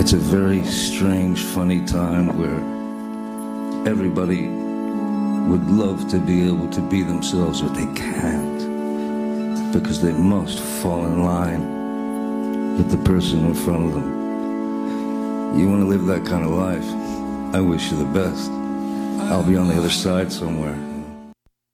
It's a very strange, funny time where everybody would love to be able to be themselves, but they can't because they must fall in line with the person in front of them. You want to live that kind of life? I wish you the best. I'll be on the other side somewhere.